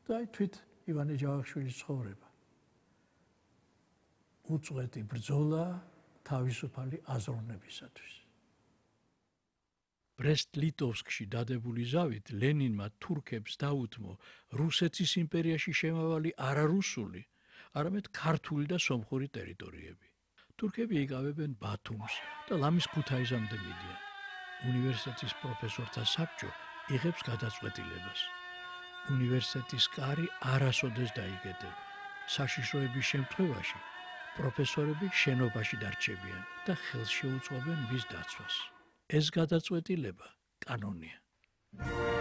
და თვით ივანე ჯავახიშვილის ცხოვრება. უწყვეტი ბრძოლა თავისუფალი აზროვნებისათვის. ბრესტ-ლიტოვსკში დადებული ზავით ლენინმა თურქებს დაუთმო რუსეთის იმპერიაში შემავალი არა რუსული, არამედ ქართული და სომხური ტერიტორიები. თურქები იკავებენ ბათუმს და ლამის ქუთაისამდე მიდიან. უნივერსიტეტის პროფესორთა საბჭო იღებს გადაწყვეტილებას. უნივერსიტეტის კარი არასოდეს დაიგეთება. საშიშროების შემთხვევაში პროფესორები შენობაში დარჩებიან და ხელს შეუწყობენ მის დაცვას. ეს გადაწყვეტილება კანონია.